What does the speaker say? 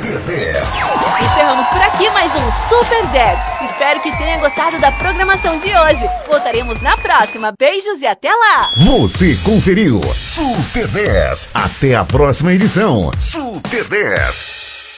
Super 10. Encerramos por aqui mais um Super 10. Espero que tenha gostado da programação de hoje. Voltaremos na próxima. Beijos e até lá! Você conferiu Super 10. Até a próxima edição. Super 10.